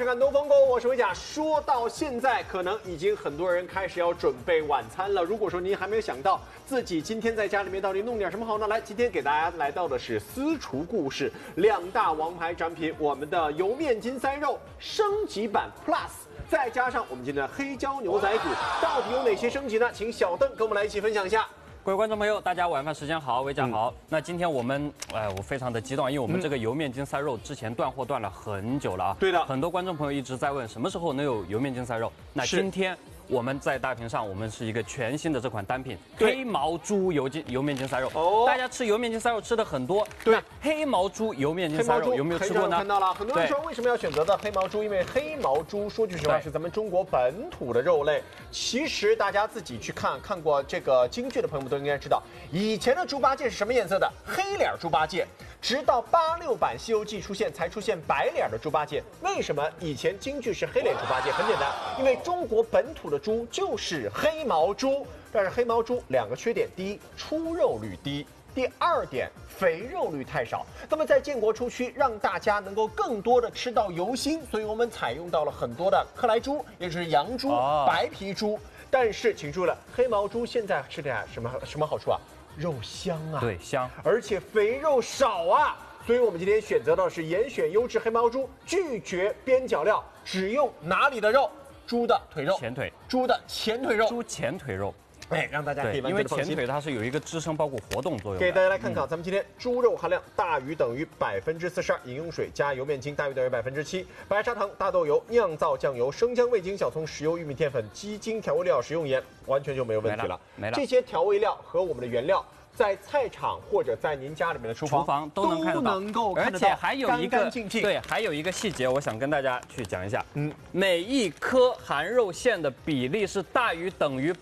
收看《东风购》，我是维甲。说到现在，可能已经很多人开始要准备晚餐了。如果说您还没有想到自己今天在家里面到底弄点什么好呢？来，今天给大家来到的是私厨故事2大王牌产品，我们的油面筋塞肉升级版 Plus， 再加上我们今天的黑椒牛仔骨，到底有哪些升级呢？请小邓跟我们来一起分享一下。 各位观众朋友，大家晚饭时间好，维甲好。那今天我们，我非常的激动，因为我们这个油面筋塞肉之前断货断了很久了啊。对的，很多观众朋友一直在问什么时候能有油面筋塞肉。那今天我们在大屏上，我们是一个全新的这款单品——黑毛猪油面筋塞肉。哦，大家吃油面筋塞肉吃的很多，对，黑毛猪油面筋塞肉有没有吃过呢？ 看到了，很多人说为什么要选择的黑毛猪？因为黑毛猪说句实话是咱们中国本土的肉类。其实大家自己去看过这个京剧的朋友们都应该知道，以前的猪八戒是什么颜色的？黑脸猪八戒。直到86版《西游记》出现，才出现白脸的猪八戒。为什么以前京剧是黑脸猪八戒？很简单，因为中国本土的猪就是黑毛猪。但是黑毛猪2个缺点：第一，出肉率低；第2点，肥肉率太少。那么在建国初期，让大家能够更多的吃到油心，所以我们采用到了很多的克莱猪，也就是洋猪、白皮猪。但是请注意了，黑毛猪现在吃点什么好处啊？肉香啊， 对，香， 而且肥肉少啊。所以我们今天选择的是严选优质黑毛猪，拒绝边角料，只用哪里的肉？猪的腿肉， 前腿， 猪的前腿肉， 猪前腿肉。 哎，让大家可以完全因为前腿它是有一个支撑包括活动作用。 给大家来看看，咱们今天猪肉含量大于等于42%，饮用水加油面筋大于等于7%，白砂糖、大豆油、酿造酱油、生姜、味精、小葱、石油、玉米淀粉、鸡精调味料、食用盐，完全就没有问题了。 没了。 这些调味料和我们的原料。 在菜场或者在您家里面的厨房都能看得到，而且还有一个对，还有一个细节，我想跟大家去讲一下。每一颗含肉馅的比例是大于等于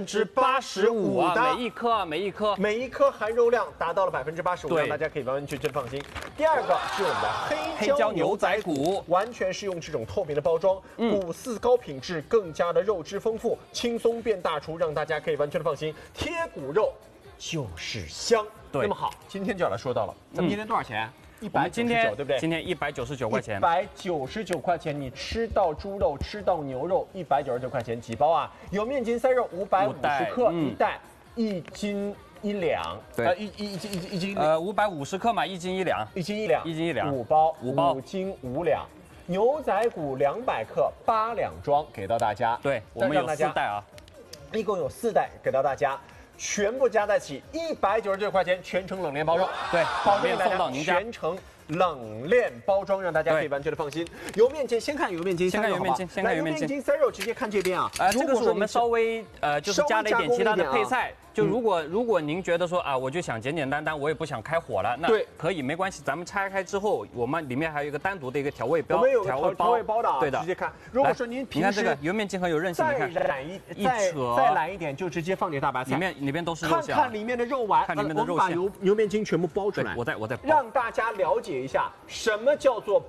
85%啊，每一颗含肉量达到了85%，让大家可以完全放心。第2个是我们的黑椒牛仔骨，完全是用这种透明的包装，骨饲高品质，更加的肉质丰富，轻松变大厨，让大家可以完全的放心。贴骨肉。 就是香，对。那么好，今天就要来说到了，咱们今天多少钱？199，对不对？ 今天199块钱。 199块钱，你吃到猪肉，吃到牛肉，199块钱几包啊？有面筋塞肉550克1袋，1斤1两，对，一斤 550克嘛，1斤1两 ，1斤1两，1 斤1两 ，5包，5斤5两。牛仔骨200克8两装给到大家， 对，我们有4袋啊， 一共有4袋给到大家。 全部加在一起199块钱，全程冷链包装，对，保证大家全程冷链包装，让大家可以完全的放心。油面筋，先看油面筋， 先看油面筋，先看油面筋塞肉，直接看这边啊。 这个是我们稍微就是加了一点其他的配菜。 就如果您觉得说啊，我就想简简单单，我也不想开火了，那可以没关系，咱们拆开之后，我们里面还有一个单独的一个调味标， 我们有调味包的啊， 对的， 直接看。如果说您平时你看这个油面筋很有韧性，你看再懒一点，就直接放点大白菜， 里面都是肉馅， 看里面的肉丸， 看里面的肉馅， 把油面筋全部包出来， 我再让大家了解一下什么叫做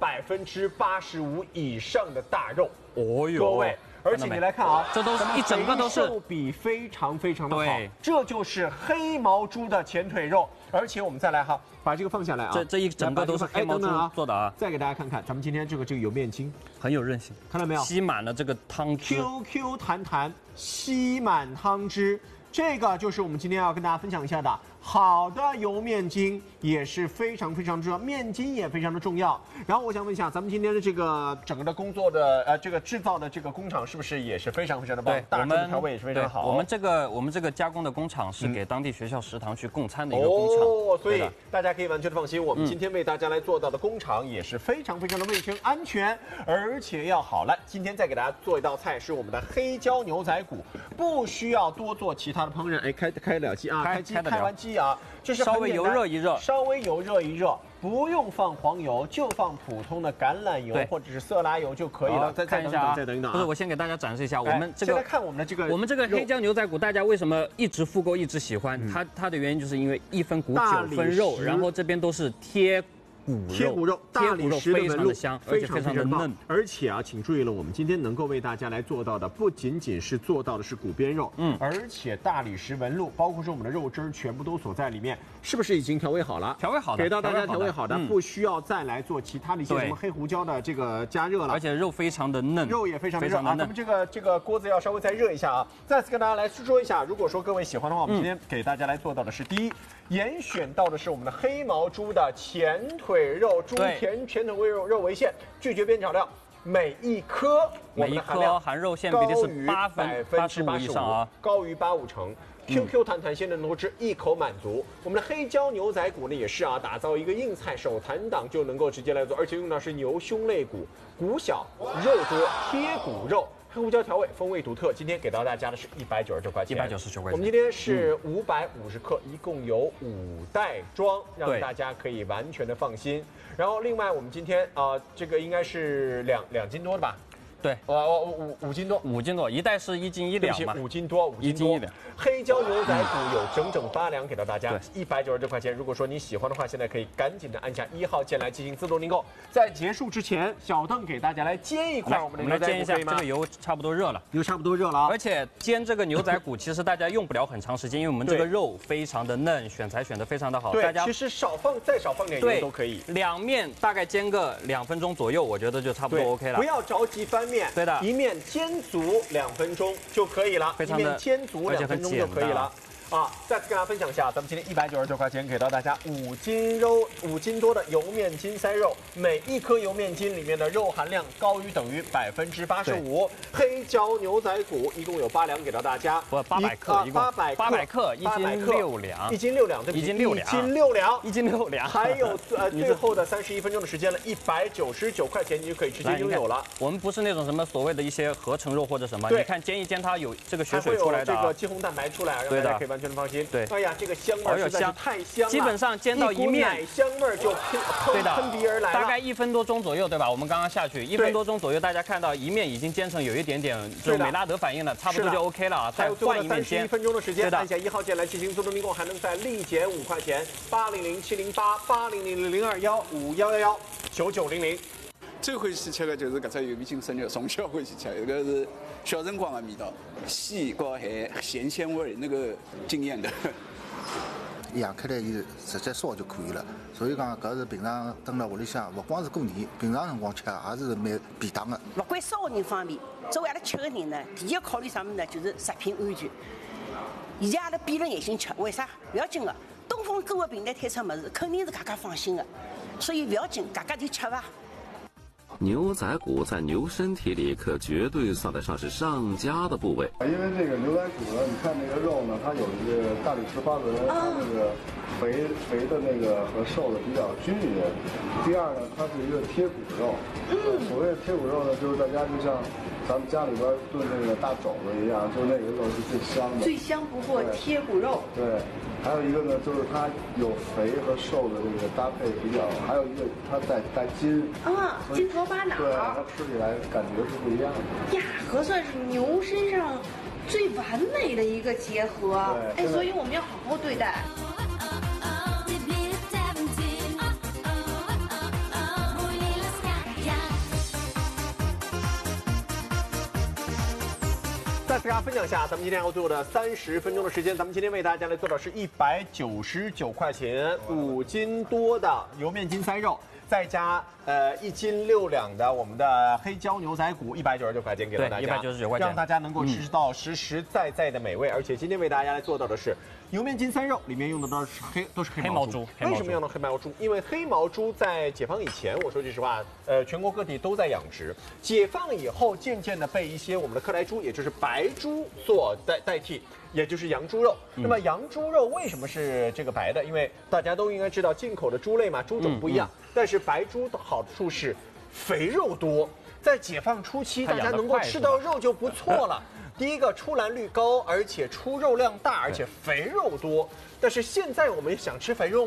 85%以上的大肉。哦哟，各位。 而且你来看啊， 这都是一整个都是肉比非常的好，这就是黑毛猪的前腿肉。而且我们再来哈，把这个放下来啊， 这一整个都是黑毛猪做的啊。 再给大家看看，咱们今天这个油面筋很有韧性， 看到没有？ 吸满了这个汤汁 ，QQ 弹弹，吸满汤汁。 这个就是我们今天要跟大家分享一下的，好的油面筋也是非常重要，面筋也非常的重要。然后我想问一下，咱们今天的这个整个的工作的这个制造的这个工厂是不是也是非常的棒？对，大众的调味也是非常好。 我们这个加工的工厂是给当地学校食堂去供餐的一个工厂。哦， 所以大家可以完全的放心，我们今天为大家来做到的工厂也是非常的卫生安全，而且要好。来，今天再给大家做一道菜是我们的黑椒牛仔骨，不需要多做其他的烹饪。哎，开了机啊，开完机啊，就是稍微油热一热， 不用放黄油，就放普通的橄榄油或者是色拉油就可以了。 再看一下啊， 再等一等。 不是，我先给大家展示一下我们这个。 现在看我们的这个， 我们这个黑椒牛仔骨，大家为什么一直复购一直喜欢？它的原因就是因为1分骨9分肉，然后这边都是贴骨肉， 大理石的纹路香，而且非常的嫩。 而且啊，请注意了，我们今天能够为大家来做到的，不仅仅是做到的是骨边肉，而且大理石纹路，包括说我们的肉汁儿全部都锁在里面，是不是已经调味好了？ 调味好的， 给到大家调味好的，不需要再来做其他的一些什么黑胡椒的这个加热了。 而且肉非常的嫩， 肉也非常的热啊。咱们这个锅子要稍微再热一下啊。再次跟大家来说一下，如果说各位喜欢的话，我们今天给大家来做到的是第一，严选到的是我们的黑毛猪的前腿肉，猪前腿肉为限，拒绝边角料。每一颗含肉馅比例是85%以上啊， 高于85%。QQ 弹弹鲜嫩多汁，一口满足。我们的黑椒牛仔骨呢也是啊，打造一个硬菜，手弹档就能够直接来做，而且用的是牛胸肋骨，骨小肉多，贴骨肉。黑胡椒调味，风味独特。今天给到大家的是199块钱 ，199块钱。 我们今天是550克，一共有5袋装，让大家可以完全的放心。然后另外我们今天这个应该是2斤多的吧？ 对 ，5斤多 ，5斤多，一袋是1斤1两嘛 ，5斤多，1斤1两。黑椒牛仔骨有整整8两给到大家，199块钱。如果说你喜欢的话，现在可以赶紧的按下1号键来进行自动订购。在结束之前，小邓给大家来煎一块我们的牛仔骨， 煎一下，这个油差不多热了， 而且煎这个牛仔骨其实大家用不了很长时间，因为我们这个肉非常的嫩，选材选得非常的好，大家其实再少放点油都可以。 两面大概煎个2分钟左右，我觉得就差不多 OK 了。 不要着急翻面， 对的， 一面煎足2分钟就可以了，一面煎足2分钟就可以了。再次跟大家分享一下，咱们今天199块钱给到大家5斤多的油面筋塞肉，每一颗油面筋里面的肉含量高于等于85%。黑椒牛仔骨一共有8两给到大家 ，800克，一共800克，1斤6两 ，1斤6两，对不起，1斤6两，还有最后的31分钟的时间了，199块钱你就可以直接拥有了。 我们不是那种什么所谓的一些合成肉或者什么，你看煎一煎它有这个血水出来的， 这个肌红蛋白出来，让大家可以完全的放心。 对， 哎呀，这个香味实在是太香了， 基本上煎到一面， 奶香味就喷鼻而来了。 大概1分多钟左右，对吧？我们刚刚下去1分多钟左右，大家看到一面已经煎成有一点点就美拉德反应了，差不多就 OK 了啊。再换一面煎 ，31分钟的时间，按下1号键来进行自动订购，还能再立减5块钱，80070880000215119900。 最欢喜吃的就是搿只油面筋生肉，从小欢喜吃，这个是小辰光的味道，细和咸鲜味，那个惊艳的。 养开来伊直接烧就可以了，所以讲搿是平常蹲辣屋里向，勿光是过年，平常辰光吃也是蛮便当的。 勿管烧的人方面，作为阿拉吃的人呢，第一考虑啥物事呢？就是食品安全。现在阿拉闭着眼睛吃，为啥？勿要紧的，东风购物平台推出物事，肯定是大家放心的，所以勿要紧，大家就吃吧。 牛仔骨在牛身体里可绝对算得上是上佳的部位。 因为这个牛仔骨呢，你看那个肉呢，它有一个大理石花纹，它那个肥的那个和瘦的比较均匀。第二呢，它是一个贴骨肉。所谓的贴骨肉呢，就是大家就像咱们家里边炖那个大肘子一样，就那个肉是最香的。 最香不过贴骨肉。 对。还有一个呢，就是它有肥和瘦的这个搭配比较，还有一个它带筋筋头巴脑， 对，它吃起来感觉是不一样的呀，可算是牛身上最完美的一个结合，哎，所以我们要好好对待。 再次给大家分享一下，咱们今天要做的30分钟的时间，咱们今天为大家来做的是199块钱5斤多的油面筋塞肉，再加1斤6两的我们的黑椒牛仔骨，199块钱给到大家 ，199块钱， 让大家能够吃到实实在在的美味。而且今天为大家来做到的是油面筋塞肉，里面用的都是黑毛猪。为什么用的黑毛猪？因为黑毛猪在解放以前，我说句实话，全国各地都在养殖。解放以后，渐渐的被一些我们的克莱猪，也就是白猪所代替。也就是羊猪肉。那么羊猪肉为什么是这个白的？因为大家都应该知道，进口的猪类嘛，猪种不一样。但是白猪的好处是肥肉多，在解放初期，大家能够吃到肉就不错了。第一个出栏率高，而且出肉量大，而且肥肉多。但是现在我们想吃肥肉吗？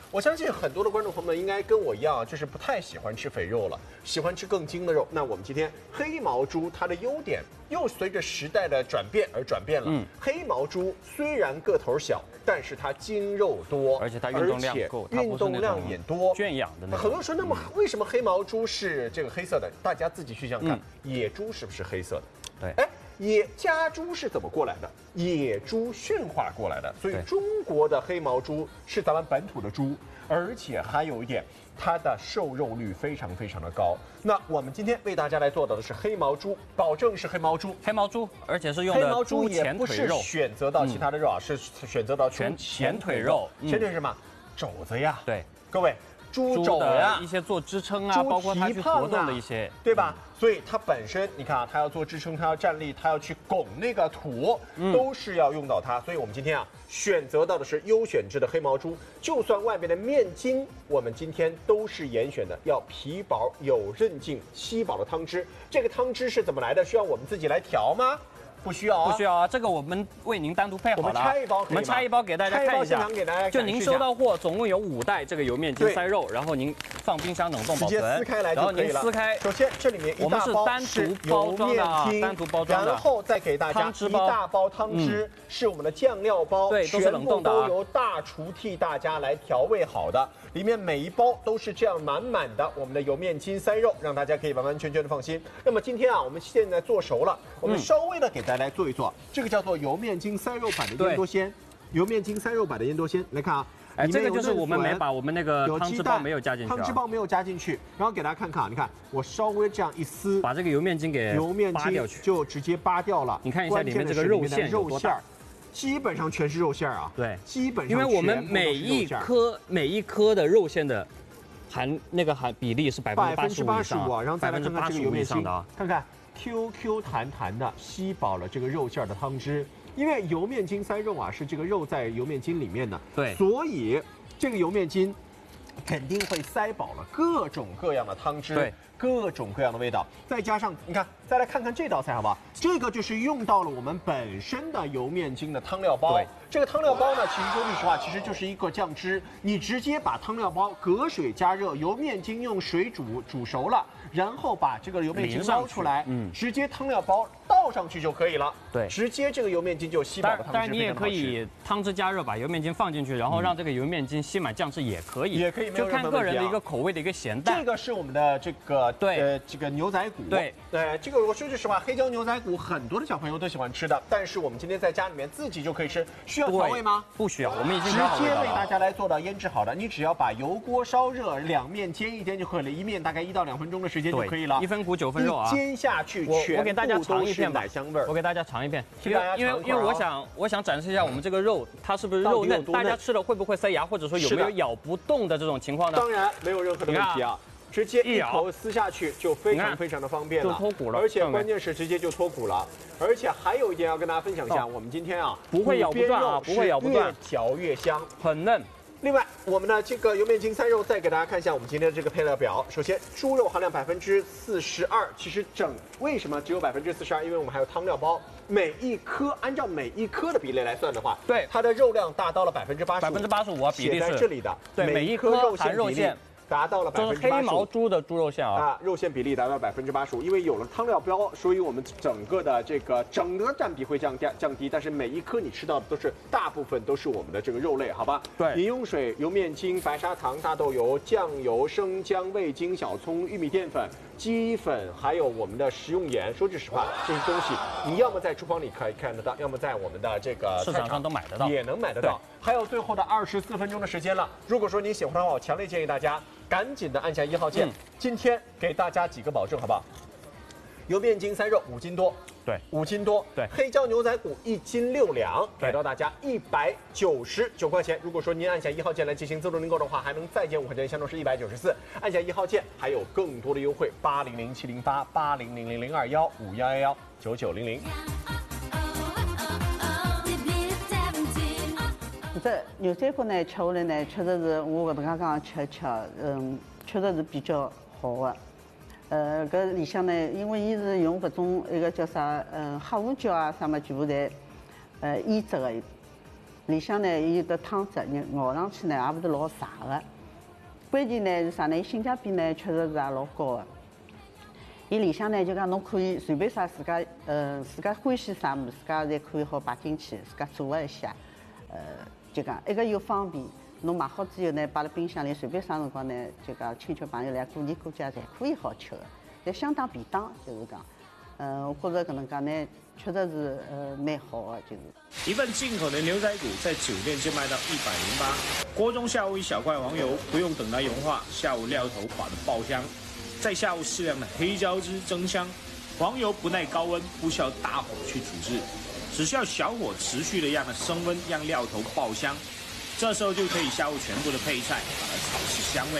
我相信很多的观众朋友们应该跟我一样，就是不太喜欢吃肥肉了，喜欢吃更筋的肉。那我们今天黑毛猪它的优点又随着时代的转变而转变了。黑毛猪虽然个头小，但是它筋肉多， 而且它运动量够， 运动量也多， 圈养的那种。 很多人说，那么为什么黑毛猪是这个黑色的？大家自己去想想看，野猪是不是黑色的？ 对， 哎。家猪是怎么过来的？野猪驯化过来的，所以中国的黑毛猪是咱们本土的猪，而且还有一点，它的瘦肉率非常非常的高。那我们今天为大家来做到的是黑毛猪，保证是黑毛猪， 而且是用的猪前腿肉， 选择到其他的肉啊，是选择到前腿肉。 前腿是什么？肘子呀。 对， 各位。猪肘呀， 一些做支撑啊，包括它去活动的一些， 对吧？所以它本身，你看啊，它要做支撑，它要站立，它要去拱那个土，都是要用到它。所以我们今天啊，选择到的是优选制的黑毛猪。就算外面的面筋，我们今天都是严选的，要皮薄有韧劲、稀薄的汤汁。这个汤汁是怎么来的？需要我们自己来调吗？不需要啊， 不需要啊，这个我们为您单独配好了。 我们拆一包给大家看一下。就您收到货，总共有5袋这个油面筋塞肉，然后您放冰箱冷冻保存， 直接撕开来就可以了。 然后您撕开， 首先这里面我们是单独包装的啊，单独包装的。 然后再给大家一大包汤汁，是我们的酱料包， 对，都是冷冻的， 都由大厨替大家来调味好的。里面每一包都是这样满满的我们的油面筋塞肉，让大家可以完完全全的放心。那么今天啊，我们现在做熟了，我们稍微的给大家来做一做。这个叫做油面筋塞肉版的烟多鲜，油面筋塞肉版的烟多鲜，来看啊， 哎，这个就是我们没把我们那个汤汁包没有加进去， 汤汁包没有加进去，然后给大家看看啊，你看我稍微这样一撕， 把这个油面筋给扒掉去， 就直接扒掉了。 你看一下里面这个肉馅有多大， 基本上全是肉馅啊， 对， 基本上因为我们每一颗的肉馅的含比例是85%以上啊，然后再来看看这个油面筋啊， 看看。Q 弹弹的吸饱了这个肉馅的汤汁，因为油面筋塞肉啊是这个肉在油面筋里面的， 对， 所以这个油面筋肯定会塞饱了各种各样的汤汁， 对， 各种各样的味道，再加上你看，再来看看这道菜好不好？这个就是用到了我们本身的油面筋的汤料包。对，这个汤料包呢，其实说句实话，其实就是一个酱汁，你直接把汤料包隔水加热，油面筋用水煮熟了，然后把这个油面筋捞出来，直接汤料包倒上去就可以了。 对， 直接这个油面筋就吸饱了汤汁。 当然你也可以汤汁加热，把油面筋放进去，然后让这个油面筋吸满酱汁也可以， 也可以， 就看个人的一个口味的一个咸淡。 这个是我们的这个这个牛仔骨。 对， 这个我说句实话，黑椒牛仔骨很多的小朋友都喜欢吃的，但是我们今天在家里面自己就可以吃，需要调味吗？ 不需要，我们已经直接为大家来做到腌制好的。你只要把油锅烧热，2面煎一煎就可以了，一面大概1到2分钟的时间就可以了。 1分骨9分肉啊， 煎下去我给大家尝一片吧， 奶香味儿。 我给大家尝一片，因为我想展示一下我们这个肉，它是不是肉嫩，大家吃了会不会塞牙，或者说有没有咬不动的这种情况呢？ 当然没有任何的问题啊。直接一口撕下去就非常非常的方便了， 就脱骨了， 而且关键是直接就脱骨了，而且还有一点要跟大家分享一下，我们今天啊不会咬不断啊，不会咬不断， 越嚼越香， 很嫩。 另外，我们的这个油面筋塞肉，再给大家看一下我们今天的这个配料表。首先，猪肉含量42%，其实为什么只有42%？因为我们还有汤料包，按照每一颗的比例来算的话， 对， 它的肉量达到了85% 啊，比例是写在这里的， 对，每一颗肉馅达到了 85%，黑毛猪的猪肉馅啊， 肉馅比例达到85%，因为有了汤料包，所以我们整个的占比会降低，但是每一颗你吃到的大部分都是我们的这个肉类，好吧？ 对， 饮用水、油面筋、白砂糖、大豆油、酱油、生姜、味精、小葱、玉米淀粉、鸡粉，还有我们的食用盐。说句实话，这些东西你要么在厨房里可以看得到，要么在我们的这个市场上都买得到， 也能买得到。还有最后的24分钟的时间了，如果说你喜欢的话，我强烈建议大家赶紧的按下1号键。今天给大家几个保证，好不好？油面筋塞肉5斤多， 对 ，5斤多， 对， 黑椒牛仔骨1斤6两，给到大家199块钱。如果说您按下1号键来进行自助订购的话，还能再减5块钱，相当是194。按下1号键还有更多的优惠，80070880002151119900。 这牛仔骨呢，吃下来呢，确实是我搿能介讲吃，确实是比较好的。搿里向呢，因为伊是用搿种一个叫啥，黑胡椒啊，啥么全部侪腌制的， 里向呢有的汤汁，你熬上去呢也不是老柴的。关键呢是啥呢？性价比呢确实是也老高的。伊里向呢就讲侬可以随便啥自家欢喜啥物事，自家侪可以好摆进去，自家做一下。就讲一个又方便，侬买好之后呢，摆辣冰箱里，随便啥辰光呢，就讲亲戚朋友来过年过节侪可以好吃的，侪相当便当，就是讲。我觉着搿能介呢，确实是蛮好的，就是。 一份进口的牛仔骨在酒店就卖到108，锅中下入一小块黄油，不用等它融化，下入料头把它爆香，再下入适量的黑椒汁增香。黄油不耐高温，不需要大火去煮制，只需要小火持续的让它升温，让料头爆香。这时候就可以下入全部的配菜，把它炒起香味。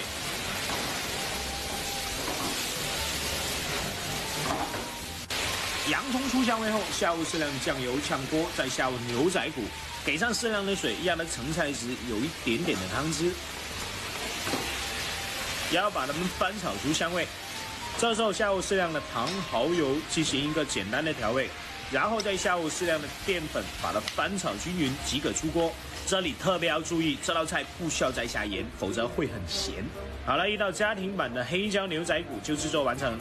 洋葱出香味后，下入适量酱油炝锅，再下入牛仔骨，给上适量的水，让它成菜时有一点点的汤汁，也要把它们翻炒出香味。这时候下入适量的糖、蚝油进行一个简单的调味，然后再下入适量的淀粉，把它翻炒均匀即可出锅。这里特别要注意，这道菜不需要再下盐，否则会很咸。好了，一道家庭版的黑椒牛仔骨就制作完成。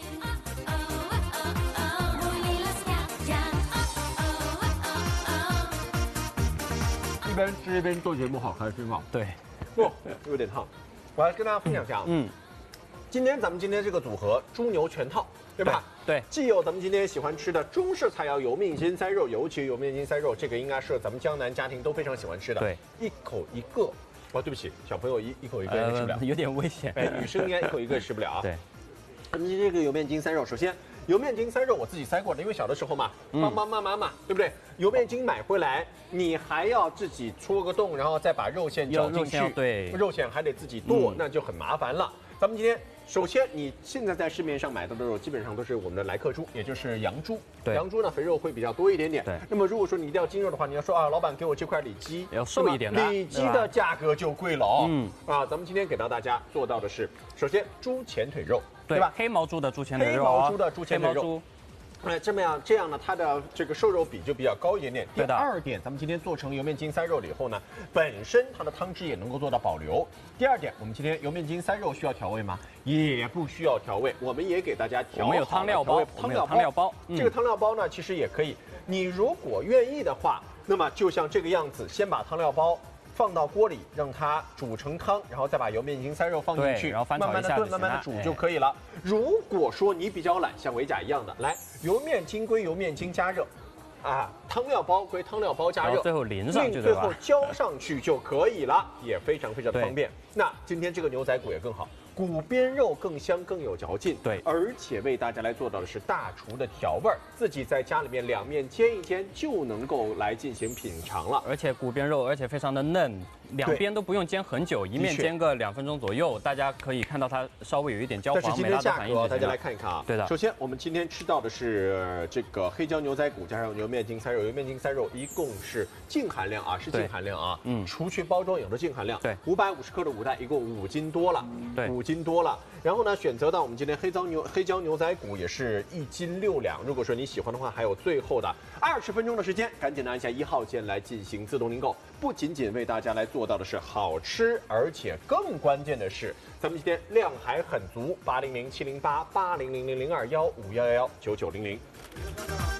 一边吃一边做节目，好开心啊！ 对， 不，有点烫。我来跟大家分享一下，今天咱们这个组合猪牛全套，对吧？ 对， 既有咱们今天喜欢吃的中式菜肴油面筋塞肉，尤其油面筋塞肉，这个应该是咱们江南家庭都非常喜欢吃的。 对， 一口一个。哦，对不起，小朋友一口一个也吃不了， 有点危险。 哎，女生应该一口一个也吃不了啊。 对， 咱们这个油面筋塞肉，首先油面筋塞肉我自己塞过的，因为小的时候嘛，帮妈妈，对不对？油面筋买回来，你还要自己戳个洞，然后再把肉馅搅进去， 对， 肉馅还得自己剁，那就很麻烦了。咱们今天首先，你现在在市面上买到的肉基本上都是我们的来客猪，也就是羊猪。 对， 羊猪呢肥肉会比较多一点点。 对。 那么如果说你一定要精肉的话，你要说啊，老板给我这块里脊， 要瘦一点的。 里脊的价格就贵了哦。咱们今天给到大家做到的是，首先猪前腿肉，对吧？ 黑毛猪的猪前腿肉。 黑毛猪的猪前腿肉。这样呢，它的这个瘦肉比就比较高一点点。第二点，咱们今天做成油面筋塞肉了以后呢，本身它的汤汁也能够做到保留。第二点，我们今天油面筋塞肉需要调味吗？也不需要调味，我们也给大家调好了。 我们有汤料包，汤料包。 这个汤料包呢，其实也可以，你如果愿意的话，那么就像这个样子，先把汤料包放到锅里，让它煮成汤，然后再把油面筋塞肉放进去， 然后翻炒一下， 慢慢的炖，慢慢的煮就可以了。如果说你比较懒，像维甲一样的，来油面筋归油面筋加热，汤料包归汤料包加热， 最后淋上去， 最后浇上去就可以了，也非常非常的方便。那今天这个牛仔骨也更好。骨边肉更香更有嚼劲， 对， 而且为大家来做到的是大厨的调味儿，自己在家里面两面煎一煎就能够来进行品尝了。 而且骨边肉非常的嫩，两边都不用煎很久，一面煎个2分钟左右，大家可以看到它稍微有一点焦黄。 这是今天价格，大家来看一看啊。 对的。 首先我们今天吃到的是这个黑椒牛仔骨加上油面筋塞肉，油面筋塞肉一共是净含量啊，是净含量啊，除去包装有的净含量， 对 ，550克的5袋，一共5斤多了， 对 ，5斤多了。然后呢，选择到我们今天黑椒牛仔骨也是1斤6两。如果说你喜欢的话，还有最后的20分钟的时间，赶紧按下1号键来进行自动订购。不仅仅为大家来做到的是好吃，而且更关键的是，咱们今天量还很足，800-708-8000-0215119900。